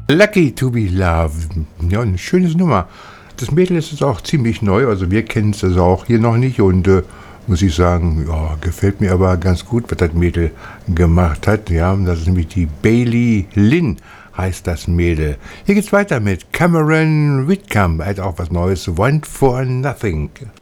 Lucky to be loved. Ja, eine schöne Nummer. Das Mädel ist jetzt auch ziemlich neu, also wir kennen es also auch hier noch nicht und muss ich sagen, ja, gefällt mir aber ganz gut, was das Mädel gemacht hat. Ja, das ist nämlich die Bailey Lynn, heißt das Mädel. Hier geht's weiter mit Cameron Whitcomb. Er hat auch was Neues, Want for Nothing.